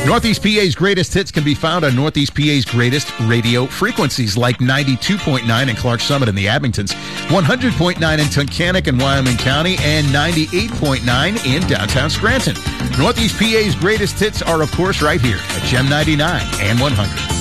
Northeast PA's greatest hits can be found on Northeast PA's greatest radio frequencies, like 92.9 in Clark Summit and the Abingtons, 100.9 in Tunkhannock and Wyoming County, and 98.9 in downtown Scranton. Northeast PA's greatest hits are, of course, right here at Gem 99 and 100.